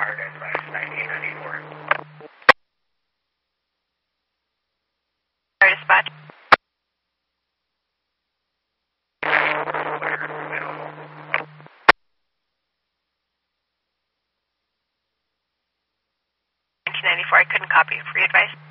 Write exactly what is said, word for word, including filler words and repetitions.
Dispatch. nineteen ninety-four, I couldn't copy. Free advice.